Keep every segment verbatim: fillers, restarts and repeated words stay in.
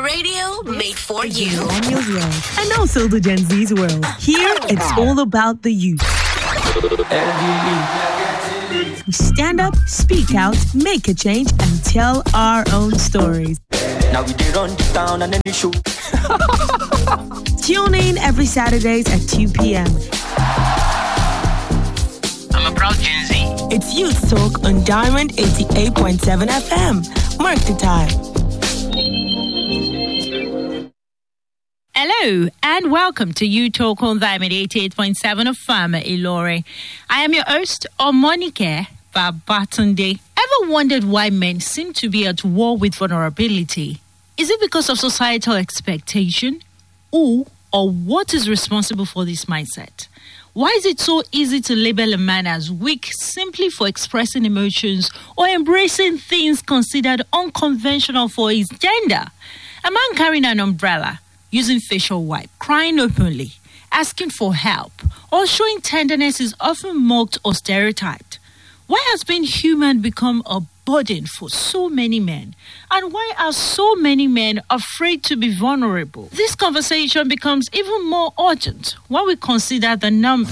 Radio made for you. On your world. And also the Gen Z's world. Here, it's all about the youth. We stand up, speak out, make a change, and tell our own stories. Now we did run down and then you shoot. Tune in every Saturdays at two p.m. I'm a proud Gen Z. It's Youth Talk on Diamond eighty-eight point seven F M. Mark the time. Hello and welcome to You Talk on Diamond eighty-eight point seven of Farmer Ilori. I am your host, Omonike Babatunde. Ever wondered why men seem to be at war with vulnerability? Is it because of societal expectation? Who or what is responsible for this mindset? Why is it so easy to label a man as weak simply for expressing emotions or embracing things considered unconventional for his gender? A man carrying an umbrella, using facial wipe, crying openly, asking for help, or showing tenderness is often mocked or stereotyped. Why has being human become a burden for so many men? And why are so many men afraid to be vulnerable? This conversation becomes even more urgent when we consider the numbers.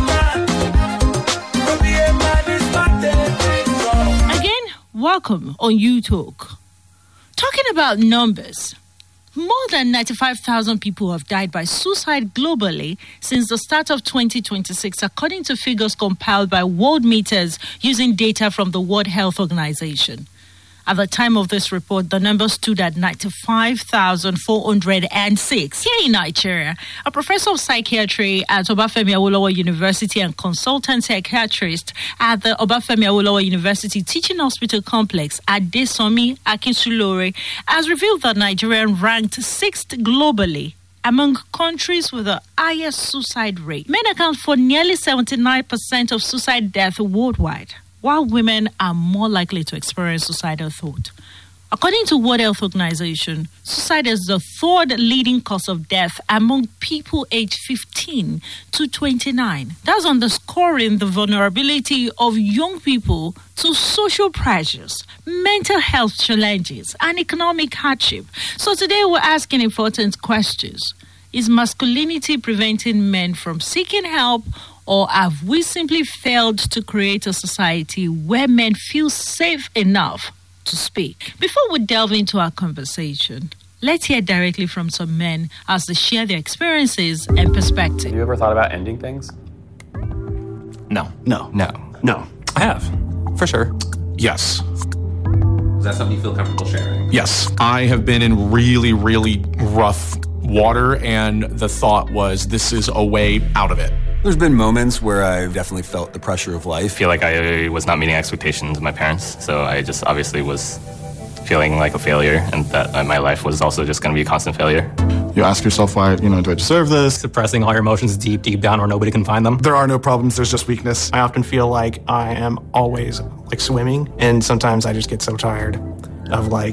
Again, welcome on You Talk. Talking about numbers. More than ninety-five thousand people have died by suicide globally since the start of twenty twenty-six, according to figures compiled by World Meters using data from the World Health Organization. At the time of this report, the number stood at ninety-five thousand four hundred six. Here in Nigeria, a professor of psychiatry at Obafemi Awolowo University and consultant psychiatrist at the Obafemi Awolowo University Teaching Hospital Complex at Adesomi Akinsulore has revealed that Nigeria ranked sixth globally among countries with the highest suicide rate. Men account for nearly seventy-nine percent of suicide deaths worldwide, while women are more likely to experience suicidal thought. According to World Health Organization, suicide is the third leading cause of death among people aged fifteen to twenty-nine. That's underscoring the vulnerability of young people to social pressures, mental health challenges, and economic hardship. So today we're asking important questions. Is masculinity preventing men from seeking help? Or have we simply failed to create a society where men feel safe enough to speak? Before we delve into our conversation, let's hear directly from some men as they share their experiences and perspective. Have you ever thought about ending things? No. No. No. No. I have. For sure. Yes. Is that something you feel comfortable sharing? Yes. I have been in really, really rough water, and the thought was, this is a way out of it. There's been moments where I've definitely felt the pressure of life. I feel like I was not meeting expectations of my parents, so I just obviously was feeling like a failure, and that my life was also just going to be a constant failure. You ask yourself, why, you know, do I deserve this? Suppressing all your emotions deep, deep down where nobody can find them. There are no problems, there's just weakness. I often feel like I am always, like, swimming, and sometimes I just get so tired of, like,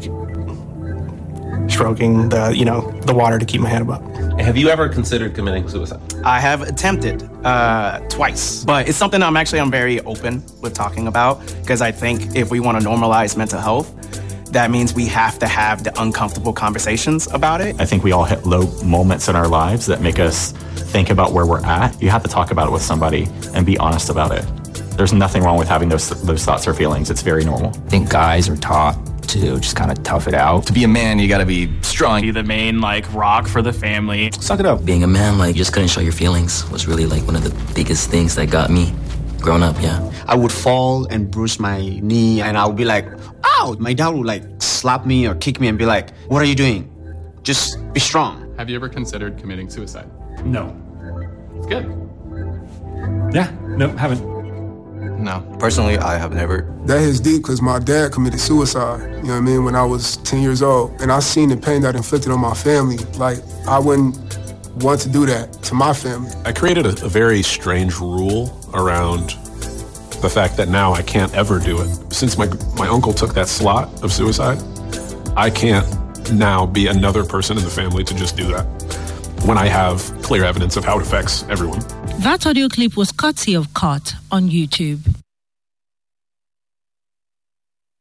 stroking the, you know, the water to keep my head above. Have you ever considered committing suicide? I have attempted uh, twice, but it's something I'm actually I'm very open with talking about, because I think if we want to normalize mental health, that means we have to have the uncomfortable conversations about it. I think we all hit low moments in our lives that make us think about where we're at. You have to talk about it with somebody and be honest about it. There's nothing wrong with having those those thoughts or feelings. It's very normal. I think guys are taught to just kind of tough it out. To be a man, you gotta be strong. Be the main, like, rock for the family. Suck it up. Being a man, like, just couldn't show your feelings was really, like, one of the biggest things that got me growing up, yeah. I would fall and bruise my knee, and I would be like, ow! My dad would, like, slap me or kick me and be like, what are you doing? Just be strong. Have you ever considered committing suicide? No. It's good. Yeah, no, haven't. No. Personally, I have never. That hits deep because my dad committed suicide, you know what I mean, when I was ten years old. And I seen the pain that inflicted on my family. Like, I wouldn't want to do that to my family. I created a, a very strange rule around the fact that now I can't ever do it. Since my my uncle took that slot of suicide, I can't now be another person in the family to just do that when I have clear evidence of how it affects everyone. That audio clip was courtesy of Caught on YouTube.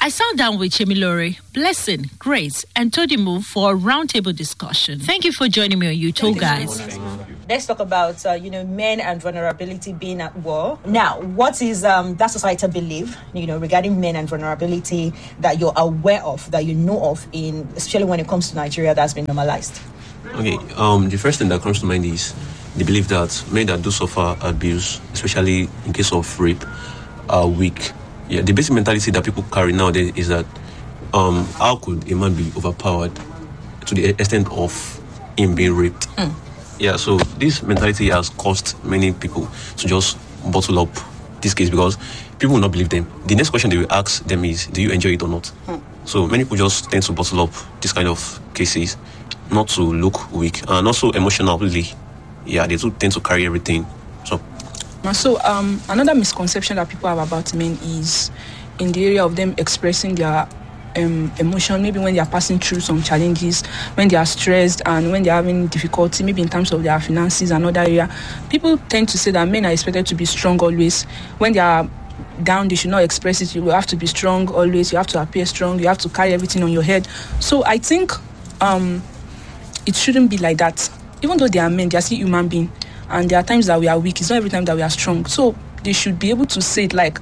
I sat down with Chemilore, Blessing, Grace, and Todimu for a roundtable discussion. Thank you for joining me on YouTube, guys. Let's talk about, uh, you know, men and vulnerability being at war. Now, what is um, that societal belief, you know, regarding men and vulnerability that you're aware of, that you know of, in especially when it comes to Nigeria, that's been normalized? Okay, um, the first thing that comes to mind is the belief that men that do suffer abuse, especially in case of rape, are weak. Yeah, the basic mentality that people carry nowadays is that um, how could a man be overpowered to the extent of him being raped? Mm. Yeah, so this mentality has caused many people to just bottle up this case because people will not believe them. The next question they will ask them is, do you enjoy it or not? Mm. So many people just tend to bottle up this kind of cases, not to look weak, and also emotionally. Yeah, they do tend to carry everything. So. So um, another misconception that people have about men is in the area of them expressing their um, emotion, maybe when they are passing through some challenges, when they are stressed and when they are having difficulty, maybe in terms of their finances and other area. People tend to say that men are expected to be strong always. When they are down, they should not express it. You have to be strong always. You have to appear strong. You have to carry everything on your head. So I think um, it shouldn't be like that. Even though they are men, they are still human beings. And there are times that we are weak. It's not every time that we are strong. So they should be able to say it like,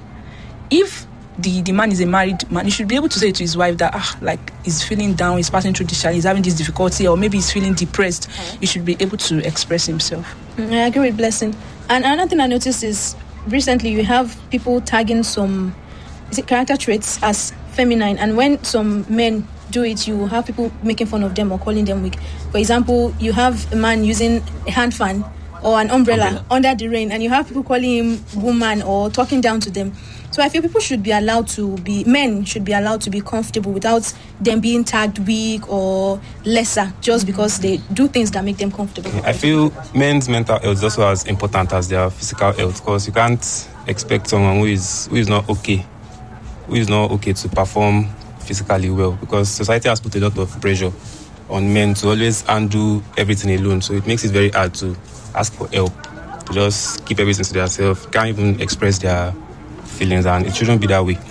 if the, the man is a married man, he should be able to say to his wife that, ah, like, he's feeling down, he's passing through this challenge, he's having this difficulty, or maybe he's feeling depressed. Okay. He should be able to express himself. I agree with Blessing. And another thing I noticed is recently you have people tagging some is it character traits as feminine. And when some men do it, you have people making fun of them or calling them weak. For example, you have a man using a hand fan or an umbrella, umbrella under the rain, and you have people calling him woman or talking down to them. So I feel people should be allowed to be, men should be allowed to be comfortable without them being tagged weak or lesser just because they do things that make them comfortable. I feel men's mental health is also as important as their physical health, because you can't expect someone who is who is not okay, who is not okay to perform physically well, because society has put a lot of pressure on men to always undo everything alone. So it makes it very hard to ask for help, to just keep everything to themselves, can't even express their feelings, and it shouldn't be that way.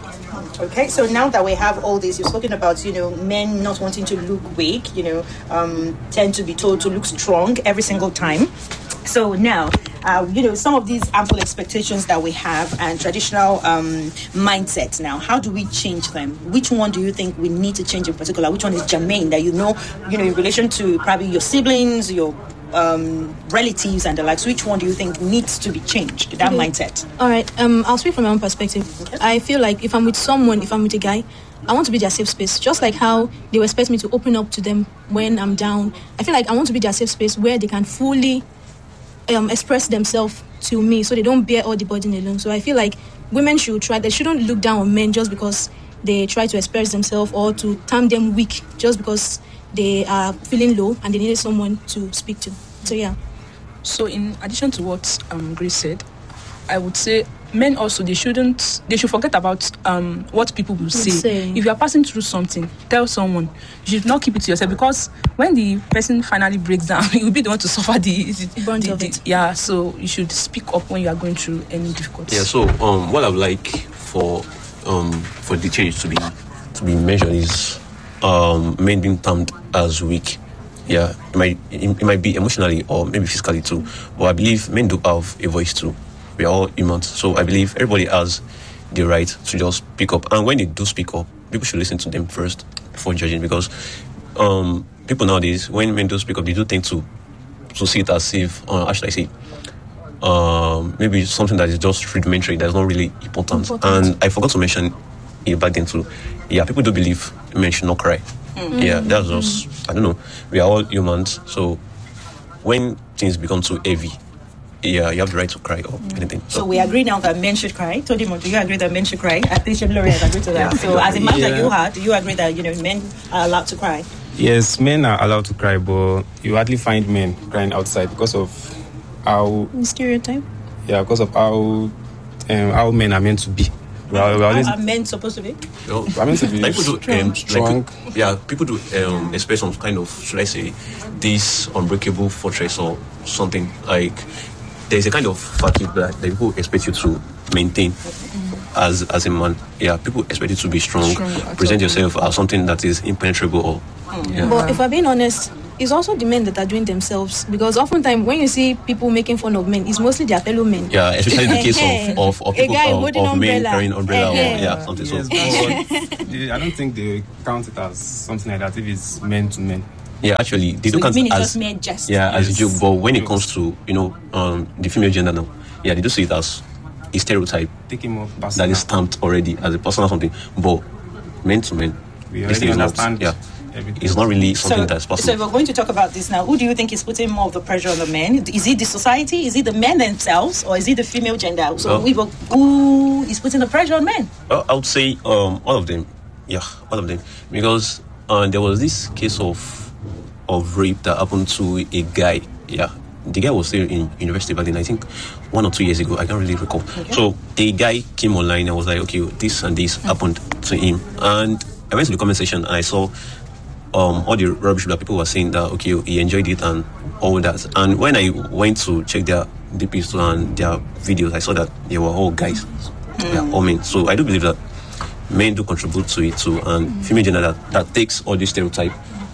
Okay, so now that we have all this, you've spoken about, you know, men not wanting to look weak, you know, um, tend to be told to look strong every single time. So now, uh, you know, some of these harmful expectations that we have and traditional um, mindsets now, how do we change them? Which one do you think we need to change in particular? Which one is germane that you know, you know, in relation to probably your siblings, your um, relatives and the likes? Which one do you think needs to be changed, that okay. mindset? All right, um, I'll speak from my own perspective. Okay. I feel like if I'm with someone, if I'm with a guy, I want to be their safe space. Just like how they expect me to open up to them when I'm down. I feel like I want to be their safe space where they can fully Um, express themselves to me, so they don't bear all the burden alone. So I feel like women should try, they shouldn't look down on men just because they try to express themselves or to term them weak just because they are feeling low and they needed someone to speak to. So yeah. So in addition to what um, Grace said, I would say men also, they shouldn't, they should forget about um, what people will say. say. If you are passing through something, tell someone. You should not keep it to yourself, because when the person finally breaks down, you will be the one to suffer the, the, brunt the, of the it. Yeah, so you should speak up when you are going through any difficulty. Yeah, so um, what I would like for um, for the change to be to be measured is um, men being termed as weak. Yeah, it might it, it might be emotionally or maybe physically too, but I believe men do have a voice too. We are all humans, so I believe everybody has the right to just speak up. And when they do speak up, people should listen to them first before judging, because um, people nowadays, when men do speak up, they do tend to to see it as if, uh, how should I say, um, maybe something that is just rudimentary, that's not really important. important. And I forgot to mention it back then too. Yeah, people do believe men should not cry. Mm-hmm. Yeah, that's just, mm-hmm. I don't know. We are all humans, so when things become too heavy, yeah, you have the right to cry or mm. anything. So. so we agree now that men should cry. Todimo, do you agree that men should cry? I think Chemilore has agreed to that. Yeah. So as a man yeah. that you are, do you agree that, you know, men are allowed to cry? Yes, men are allowed to cry, but you hardly find men crying outside because of how... stereotype? Yeah, because of how um, how men are meant to be. We are, we are, always, are men supposed to be? No, are meant to be like people do, um, strong. Like, yeah, people do um, expect some kind of, should I say, this unbreakable fortress or something like... There's a kind of fatigue that, that people expect you to maintain. Mm-hmm. as as a man. Yeah, people expect you to be strong, strong present yourself as something that is impenetrable. Or, mm. yeah. But if I'm being honest, it's also the men that are doing themselves, because oftentimes when you see people making fun of men, it's mostly their fellow men. Yeah, especially the case of of, of people of, of men carrying umbrella. Yeah, or, yeah something yes, so. But I don't think they count it as something like that if it's men to men. Yeah, actually, they so do count it as just men just yeah yes. as a joke. But when it comes to you know um, the female gender now, yeah, they do see it as a stereotype that is stamped already as a personal something. But men to men, we already understand. Not, yeah. It's not really something so, that's possible. So we're going to talk about this now. Who do you think is putting more of the pressure on the men? Is it the society? Is it the men themselves? Or is it the female gender? So well, we will, who is putting the pressure on men? Well, I would say um, all of them. Yeah, all of them. Because uh, there was this case of of rape that happened to a guy. Yeah, the guy was still in university back then. I think one or two years ago. I can't really recall. Okay. So the guy came online and was like, okay, this and this mm-hmm. happened to him. And I went to the comment section and I saw Um, all the rubbish that people were saying that okay he enjoyed it and all that, and when I went to check their D Ps and their videos, I saw that they were all guys, mm. they are all men. So I do believe that men do contribute to it too, and mm. female gender that, that takes all this stereotype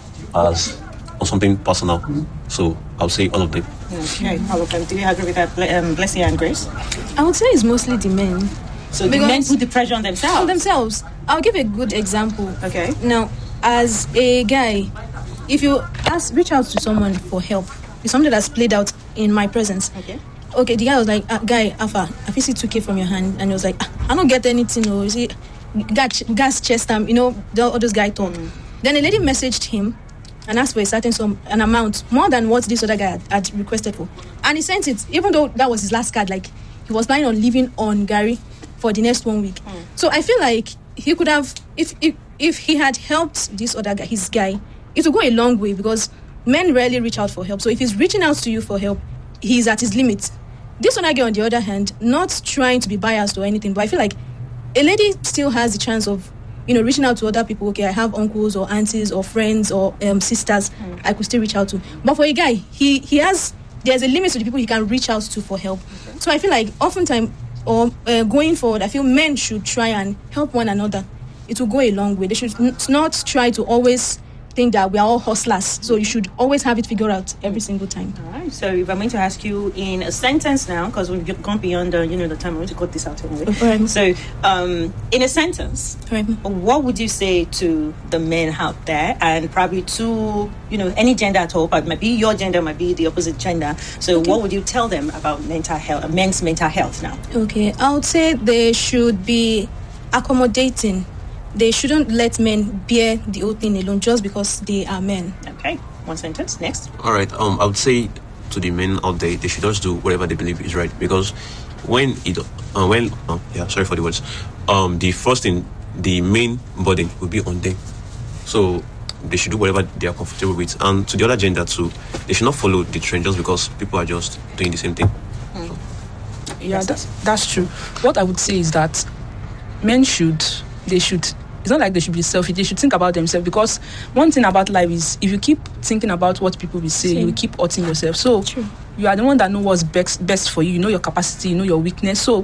as or something personal. So I'll say all of them. Okay, all of them. Do you agree with that, um, Blessing and Grace? I would say it's mostly the men. So the men put the pressure on themselves. On themselves. I'll give a good example. Okay. Now, as a guy, if you ask, reach out to someone for help, it's something that's played out in my presence. Okay. Okay, the guy was like, ah, guy, Alpha, I see two K from your hand, and he was like, ah, I don't get anything, or is it gas, gas chest, um, you know, all those guy talk. Mm. Then a lady messaged him and asked for a certain sum, an amount more than what this other guy had, had requested for, and he sent it, even though that was his last card. Like he was planning on living on Gary for the next one week. Mm. So I feel like he could have, if if. If he had helped this other guy, his guy, it would go a long way, because men rarely reach out for help. So if he's reaching out to you for help, he's at his limit. This other guy, on the other hand, not trying to be biased or anything, but I feel like a lady still has the chance of, you know, reaching out to other people. Okay, I have uncles or aunties or friends or um, sisters mm. I could still reach out to. But for a guy, he he has, there's a limit to the people he can reach out to for help. Okay. So I feel like oftentimes, or uh, going forward, I feel men should try and help one another. It will go a long way. They should n- not try to always think that we are all hustlers. So you should always have it figured out every single time. All right. So if I'm going to ask you in a sentence now, because we've gone beyond the, you know, the time, I'm going to cut this out anyway. Right. So um, in a sentence, right. what would you say to the men out there, and probably to, you know, any gender at all, but it might be your gender, might be the opposite gender. So okay. what would you tell them about mental health, men's mental health now? Okay. I would say they should be accommodating. They shouldn't let men bear the whole thing alone just because they are men. Okay, one sentence. Next. All right. Um, I would say to the men out there, they should just do whatever they believe is right. Because when it, uh, when, uh, yeah, sorry for the words. Um, the first thing, the main burden will be on them. So they should do whatever they are comfortable with. And to the other gender too, they should not follow the trend just because people are just doing the same thing. Mm. So. Yeah, that's that's true. What I would say is that men should. They should, it's not like they should be selfish, they should think about themselves, because one thing about life is if you keep thinking about what people will say, Same. you will keep hurting yourself. So True. you are the one that knows what's best, best for you. You know your capacity, you know your weakness. So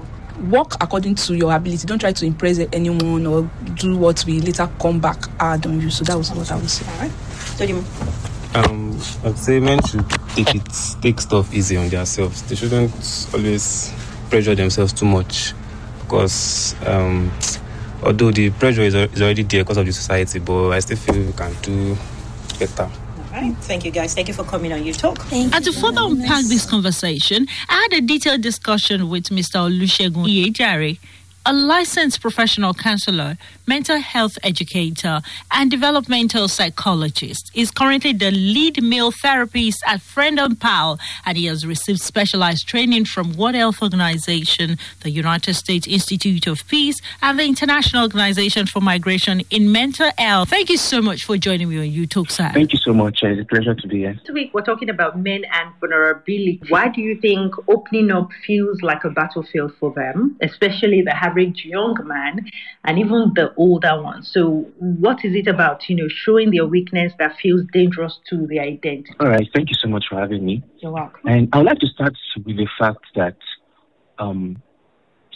work according to your ability. Don't try to impress anyone or do what will later come back hard on you. So that was what I would say. All right. So you... Um, I'd say men should take it, take stuff easy on themselves. They shouldn't always pressure themselves too much, because um, although the pressure is, is already there because of the society, but I still feel we can do better. All right. Thank you, guys. Thank you for coming on You Talk. Thank and to further unpack this conversation, I had a detailed discussion with Mister Olusegun Iyejare, a licensed professional counselor, mental health educator, and developmental psychologist. He's currently the lead male therapist at Friend and Pal, and he has received specialized training from World Health Organization, the United States Institute of Peace, and the International Organization for Migration in Mental Health. Thank you so much for joining me on You Talk, sir. Thank you so much. It's a pleasure to be here. This week, we're talking about men and vulnerability. Why do you think opening up feels like a battlefield for them, especially the average young man and even the older ones? So what is it about, you know, showing their weakness that feels dangerous to their identity? All right. Thank you so much for having me. You're welcome. And I would like to start with the fact that um,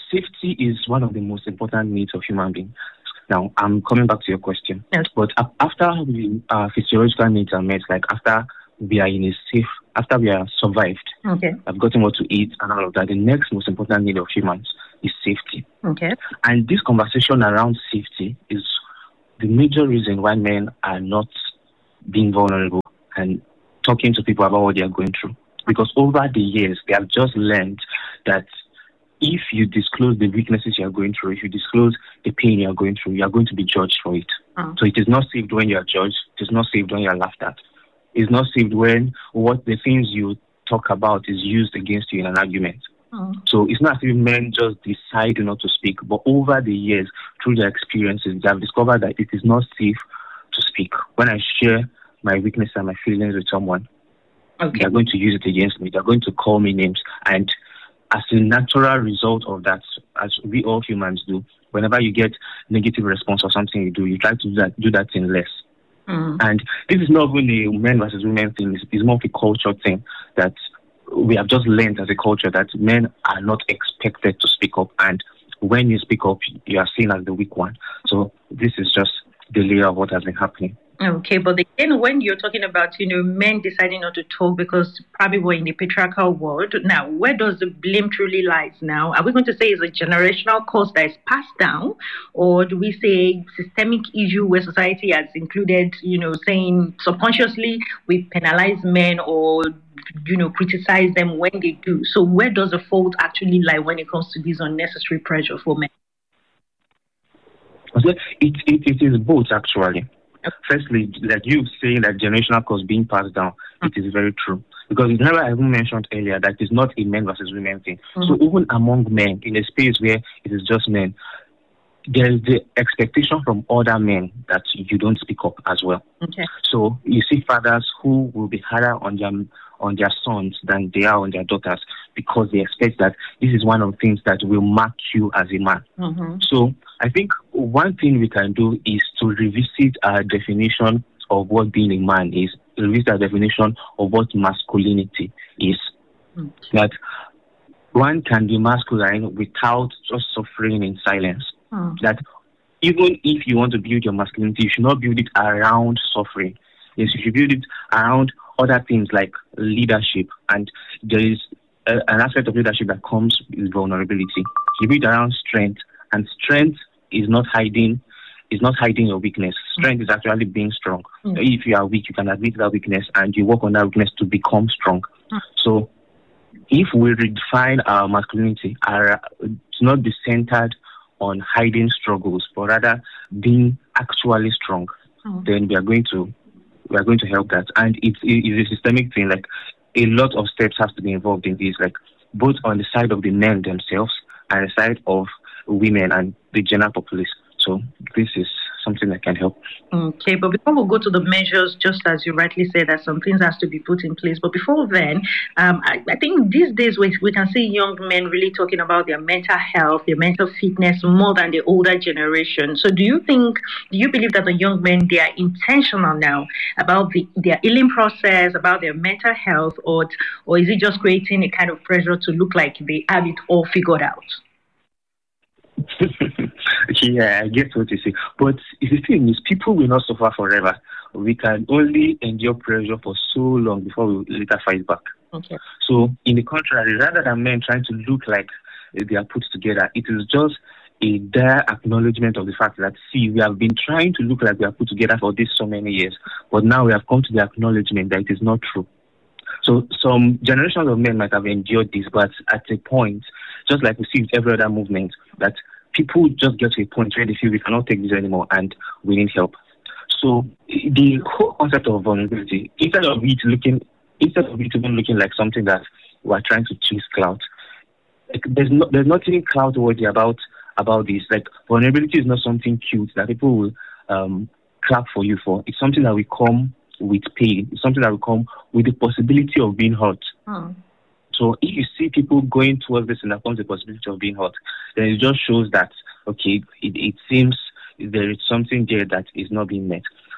safety is one of the most important needs of human beings. Now, I'm coming back to your question. Yes. But uh, after we, our physiological needs are met, like after we are in a safe, after we are survived, Okay. I've gotten what to eat and all of that, the next most important need of humans is safety. Okay. And this conversation around safety is the major reason why men are not being vulnerable and talking to people about what they are going through. Because over the years, they have just learned that if you disclose the weaknesses you are going through, if you disclose the pain you are going through, you are going to be judged for it. Oh. So it is not saved when you are judged. It is not saved when you are laughed at. It's not saved when what the things you talk about is used against you in an argument. Oh. So it's not as if men just decide not to speak, but over the years, through their experiences, they have discovered that it is not safe to speak. When I share my weakness and my feelings with someone, okay. they're going to use it against me. They're going to call me names. And as a natural result of that, as we all humans do, whenever you get negative response or something you do, you try to do that, do that thing less. Mm. And this is not really a men versus women thing. It's, it's more of a culture thing that we have just learned as a culture that men are not expected to speak up. And when you speak up, you are seen as the weak one. So this is just the layer of what has been happening. Okay, but again, when you're talking about, you know, men deciding not to talk because probably we're in the patriarchal world, now, where does the blame truly lies now? Are we going to say it's a generational cause that is passed down, or do we say systemic issue where society has included, you know, saying subconsciously we penalize men or, you know, criticize them when they do? So where does the fault actually lie when it comes to this unnecessary pressure for men? It, it, it is both, actually. Firstly, like you saying that generational cause being passed down, it is very true. Because it's never even mentioned earlier that it's not a men versus women thing. Mm-hmm. So even among men, in a space where it is just men, there is the expectation from other men that you don't speak up as well. Okay. So you see fathers who will be harder on their on their sons than they are on their daughters because they expect that this is one of the things that will mark you as a man. Mm-hmm. So I think one thing we can do is to revisit our definition of what being a man is, revisit our definition of what masculinity is. Mm-hmm. That one can be masculine without just suffering in silence. Mm-hmm. That even if you want to build your masculinity, you should not build it around suffering. Yes, you should build it around other things like leadership. And there is a, an aspect of leadership that comes with vulnerability. You build it around strength, and strength is not hiding is not hiding your weakness. Strength is actually being strong. Mm. If you are weak, you can admit that weakness and you work on that weakness to become strong. Mm. So if we redefine our masculinity, our, to not be centered on hiding struggles, but rather being actually strong, Mm. then we are going to we are going to help that. And it's, it's a systemic thing. Like a lot of steps have to be involved in this, like both on the side of the men themselves and the side of women and the general populace. So this is something that can help. Okay, but before we go to the measures, just as you rightly said, that some things has to be put in place. But before then, um, I, I think these days we, we can see young men really talking about their mental health, their mental fitness more than the older generation. So do you think, do you believe that the young men, they are intentional now about the, their healing process, about their mental health, or, or is it just creating a kind of pressure to look like they have it all figured out? Yeah, I get what you say. But the thing is, people will not suffer forever. We can only endure pressure for so long before we later fight back. Okay. So, in the contrary, rather than men trying to look like they are put together, it is just a dire acknowledgement of the fact that, see, we have been trying to look like we are put together for this so many years, but now we have come to the acknowledgement that it is not true. So, some generations of men might have endured this, but at a point, just like we see with every other movement, that people just get to a point where they feel we cannot take this anymore and we need help. So the whole concept of vulnerability, instead of it looking, instead of it even looking like something that we're trying to chase clout, like there's no, there's nothing clout-worthy about about this. Like vulnerability is not something cute that people will um, clap for you for. It's something that will come with pain. It's something that will come with the possibility of being hurt. Hmm. So if you see people going towards this and there comes the possibility of being hurt, then it just shows that, okay, it, it seems there is something there that is not being met.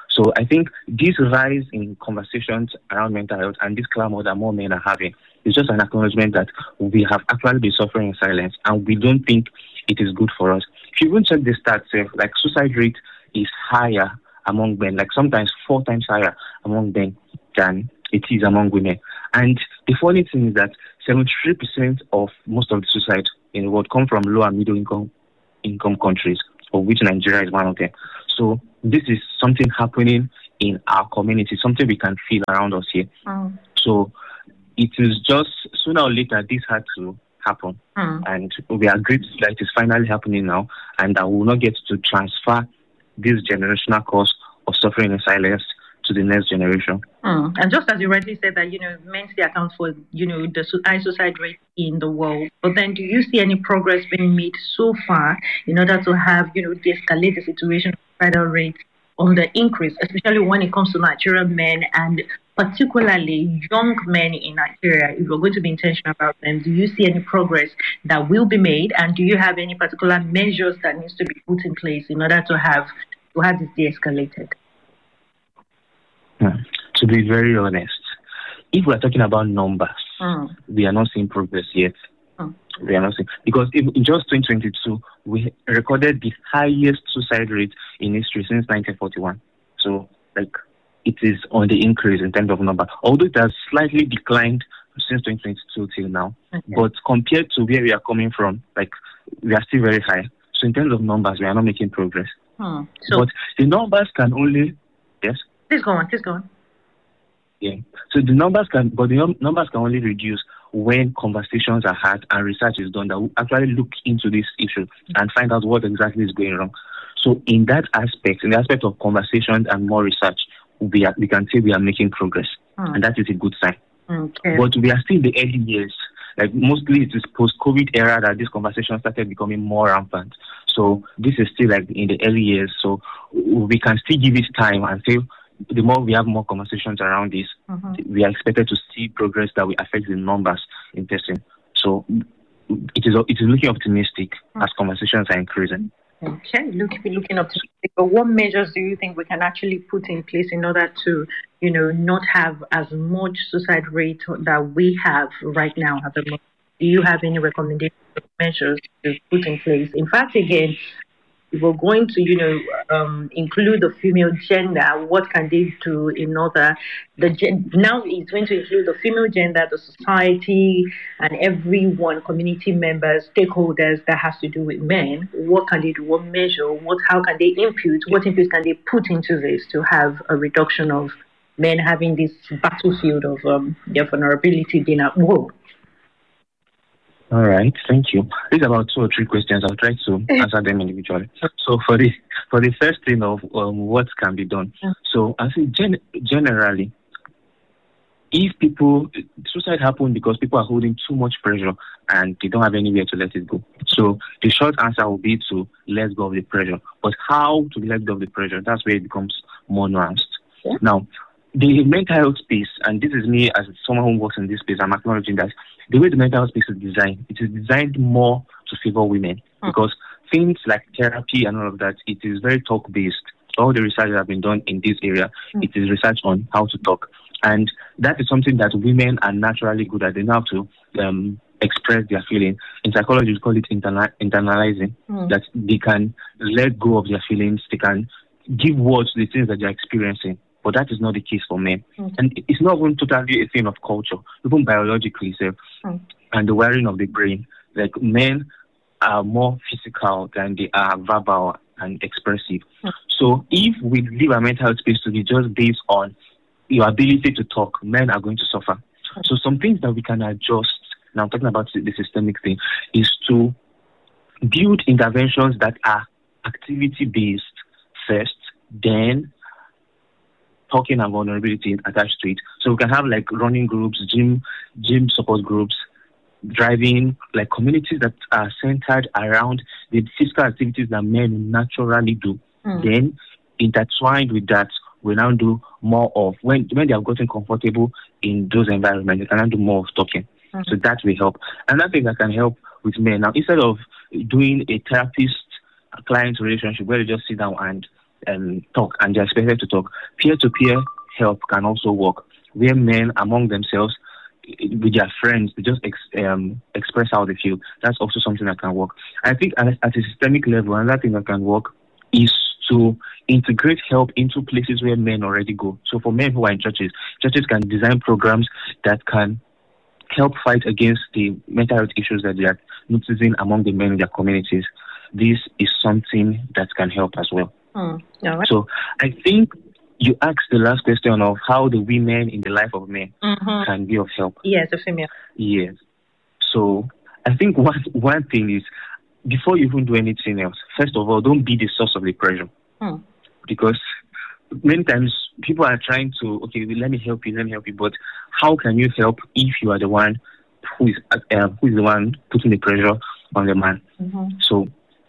So I think this rise in conversations around mental health and this clamor that more men are having is just an acknowledgement that we have actually been suffering in silence, and we don't think it is good for us. If you even check the stats, eh, like suicide rate is higher among men, like sometimes four times higher among men than it is among women. And the funny thing is that seventy-three percent of most of the suicide in the world come from low and middle income income countries, of which Nigeria is one of them. So this is something happening in our community, something we can feel around us here. Mm. So it is just sooner or later this had to happen. Mm. And we are grateful that it is finally happening now, and that we will not get to transfer this generational cause of suffering in silence to the next generation. Mm. And just as you rightly said that, you know, men still account for, you know, the su- high suicide rate in the world. But then do you see any progress being made so far in order to have, you know, de-escalate the situation of suicidal rate on the increase, especially when it comes to Nigerian men and particularly young men in Nigeria? If you're going to be intentional about them, do you see any progress that will be made? And do you have any particular measures that needs to be put in place in order to have to have this de-escalated? Yeah. To be very honest, if we're talking about numbers, Mm. we are not seeing progress yet. Mm. We are not seeing, because in in just twenty twenty-two, we recorded the highest suicide rate in history since nineteen forty-one. So, like, it is on the increase in terms of number, although it has slightly declined since twenty twenty-two till now. Okay. But compared to where we are coming from, like, we are still very high. So in terms of numbers, we are not making progress. Hmm. So, but the numbers can only, yes? please go on, please go on. Yeah. So the numbers can, but the num- numbers can only reduce when conversations are had and research is done that will actually look into this issue and find out what exactly is going wrong. So in that aspect, in the aspect of conversations and more research, we are, we can say we are making progress, Hmm. and that is a good sign. Okay. But we are still in the early years. Like, mostly it is post-COVID era that this conversation started becoming more rampant. So this is still like in the early years. So we can still give it time and say the more we have more conversations around this, Mm-hmm. we are expected to see progress that will affect the numbers in testing. So it is it is looking optimistic as conversations are increasing. Okay, look, looking optimistic. But what measures do you think we can actually put in place in order to, you know, not have as much suicide rate that we have right now at the moment? Do you have any recommendations or measures to put in place? In fact, again, if we're going to, you know, um, include the female gender, what can they do in order? The gen- now it's going to include the female gender, the society, and everyone, community members, stakeholders that has to do with men. What can they do? What measure? What? How can they input? What input can they put into this to have a reduction of men having this battlefield of um, their vulnerability being at war? All right, thank you. These are about two or three questions. I'll try to answer them individually. So for the for the first thing of um, what can be done. So I think gen- generally, if people suicide happen because people are holding too much pressure and they don't have anywhere to let it go. So the short answer will be to let go of the pressure. But how to let go of the pressure? That's where it becomes more nuanced. Yeah. Now, the mental health space, and this is me as someone who works in this space, I'm acknowledging that the way the mental health space is designed, it is designed more to favor women Hmm. because things like therapy and all of that, it is very talk-based. All the research that have been done in this area, Hmm. it is research on how to talk. And that is something that women are naturally good at. They know how to um, express their feelings. In psychology, we call it interna- internalizing, Hmm. that they can let go of their feelings, they can give words to the things that they're experiencing. But that is not the case for men. Okay. And it's not even totally a thing of culture, even biologically, so, Hmm. and the wiring of the brain. Like, men are more physical than they are verbal and expressive. Hmm. So if we leave our mental health space to be just based on your ability to talk, men are going to suffer. So some things that we can adjust, now I'm talking about the systemic thing, is to build interventions that are activity-based first, then talking and vulnerability attached to it. So we can have like running groups, gym, gym support groups, driving, like communities that are centered around the physical activities that men naturally do. Mm. Then intertwined with that, we now do more of, when when they have gotten comfortable in those environments, they can now do more of talking. Mm. So that will help. Another thing that can help with men, now instead of doing a therapist-client relationship where they just sit down and um, talk and they're expected to talk. Peer-to-peer help can also work, where men among themselves, with their friends, they just ex, um, express how they feel. That's also something that can work. I think at, at a systemic level, another thing that can work is to integrate help into places where men already go. So for men who are in churches, churches can design programs that can help fight against the mental health issues that they are noticing among the men in their communities. This is something that can help as well. Mm, all right. So I think you asked the last question of how the women in the life of men Mhm. can be of help. Yes, a female. Yes. So I think one one thing is, before you even do anything else, first of all, don't be the source of the pressure. Hmm. Because many times people are trying to, okay, well, let me help you, let me help you. But how can you help if you are the one who is uh, who is the one putting the pressure on the man? Mhm. So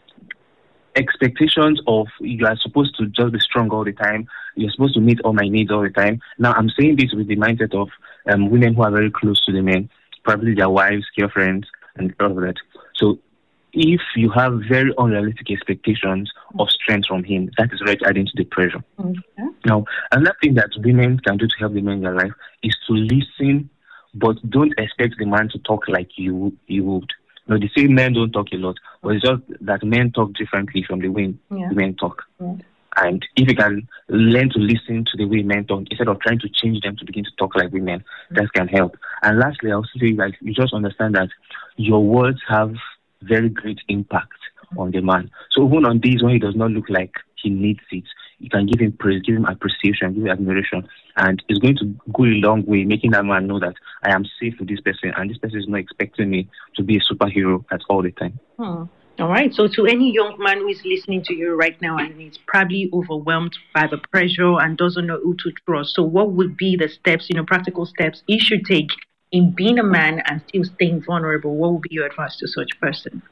expectations of you are supposed to just be strong all the time, you're supposed to meet all my needs all the time. Now I'm saying this with the mindset of um, women who are very close to the men, probably their wives, girlfriends, and all of that. So if you have very unrealistic expectations of strength from him, that is right adding to the pressure. Okay. Now, another thing that women can do to help the men in their life is to listen, but don't expect the man to talk like you you would. You know, they say men don't talk a lot, but it's just that men talk differently from the way Yeah. women talk. Yeah. And if you can learn to listen to the way men talk, instead of trying to change them to begin to talk like women, that can help. And lastly, I also say like you just understand that your words have very great impact on the man. So even on days when he does not look like he needs it, you can give him praise, give him appreciation, give him admiration, and it's going to go a long way, making that man know that I am safe with this person, and this person is not expecting me to be a superhero at all the time. Hmm. All right. So to any young man who is listening to you right now and is probably overwhelmed by the pressure and doesn't know who to trust, so what would be the steps, you know, practical steps he should take in being a man and still staying vulnerable? What would be your advice to such person?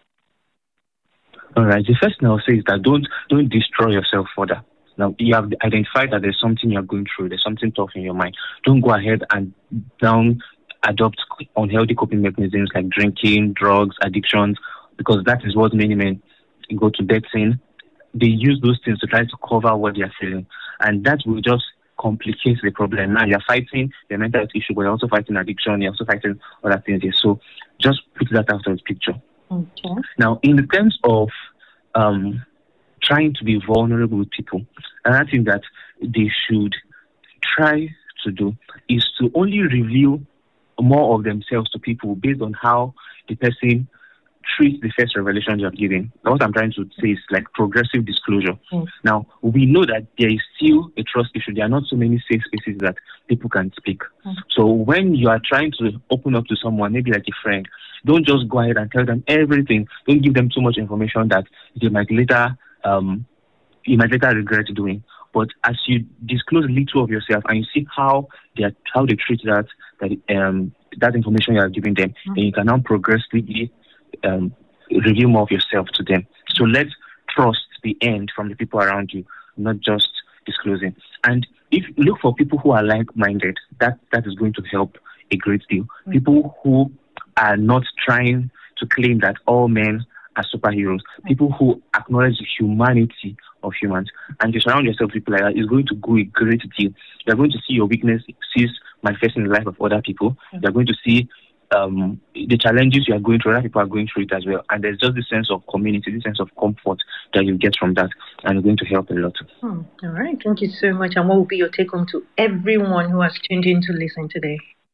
All right. The first thing I'll say is that don't don't destroy yourself further. Now, you have identified that there's something you're going through, there's something tough in your mind. Don't go ahead and down adopt unhealthy coping mechanisms like drinking, drugs, addictions, because that is what many men go to bed saying. They use those things to try to cover what they are feeling, and that will just complicate the problem. Now you're fighting the mental health issue, but you're also fighting addiction, you're also fighting other things here. So just put that out of the picture. Okay. Now, in the terms of um, trying to be vulnerable with people, another thing that they should try to do is to only reveal more of themselves to people based on how the person treats the first revelation you have given. Now, what I'm trying to say is like progressive disclosure. Mm. Now, we know that there is still a trust issue. There are not so many safe spaces that people can speak. Mm. So when you are trying to open up to someone, maybe like a friend, don't just go ahead and tell them everything. Don't give them too much information that they might later, um, you might later regret doing. But as you disclose little of yourself and you see how they are, how they treat that that um that information you are giving them, mm. then you can now progressively um, reveal more of yourself to them. So let trust be earned from the people around you, not just disclosing. And if you look for people who are like-minded, that that is going to help a great deal. Mm. People who are not trying to claim that all men are superheroes. People who acknowledge the humanity of humans, and you surround yourself with people like that, is going to go a great deal. You're going to see your weaknesses manifesting in the life of other people. Mm-hmm. You're going to see um, the challenges you are going through, other people are going through it as well. And there's just this sense of community, this sense of comfort that you get from that, and it's going to help a lot. Hmm. All right. Thank you so much. And what will be your take home to everyone who has tuned in to listen today?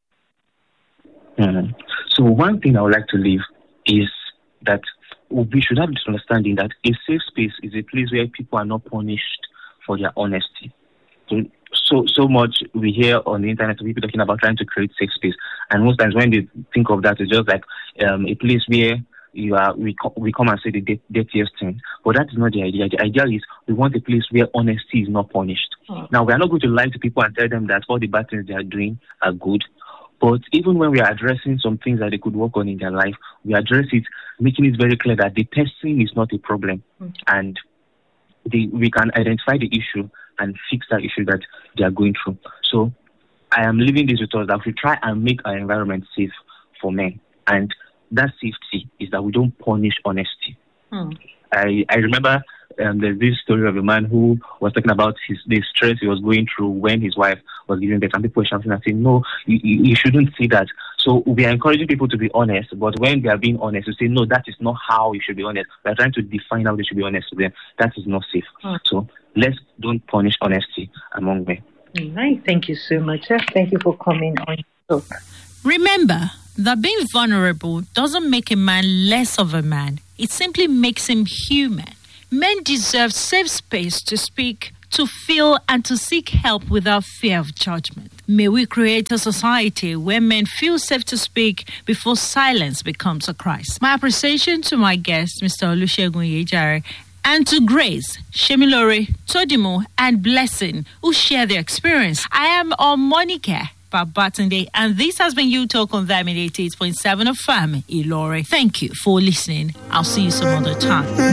Mm-hmm. So one thing I would like to leave is that we should have this understanding that a safe space is a place where people are not punished for their honesty. So, so, so much we hear on the internet of people talking about trying to create safe space, and most times when they think of that, it's just like um, a place where you are we, co- we come and say the dirtiest thing. But that is not the idea. The idea is we want a place where honesty is not punished. Oh. Now, we are not going to lie to people and tell them that all the bad things they are doing are good. But even when we are addressing some things that they could work on in their life, we address it, making it very clear that the person is not a problem. Mm. And they, we can identify the issue and fix that issue that they are going through. So I am leaving this with us that we try and make our environment safe for men. And that safety is that we don't punish honesty. Mm. I, I remember um, there's this story of a man who was talking about his the stress he was going through when his wife was giving birth, and people were shouting and saying, no, you, you shouldn't see that. So we are encouraging people to be honest, but when they are being honest, to say, no, that is not how you should be honest. We are trying to define how they should be honest to them. That is not safe. Mm. So let's don't punish honesty among men. Nice. Thank you so much. Thank you for coming on. Talk. Remember that being vulnerable doesn't make a man less of a man. It simply makes him human. Men deserve safe space to speak, to feel, and to seek help without fear of judgment. May we create a society where men feel safe to speak before silence becomes a Christ. My appreciation to my guest, Mister Olusegun Iyejare, and to Grace, Shemilore, Todimo, and Blessing, who share their experience. I am Omonika Babatunde, and this has been You Talk on Diamond eighty-eight point seven of F A M Ilore. Thank you for listening. I'll see you some other time.